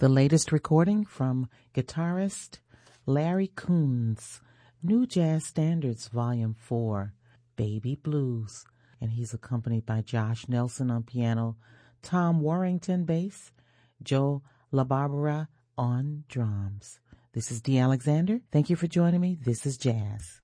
The latest recording from guitarist Larry Coons, New Jazz Standards Volume 4, Baby Blues. And he's accompanied by Josh Nelson on piano, Tom Warrington bass, Joe LaBarbera on drums. This is Dee Alexander. Thank you for joining me. This is Jazz.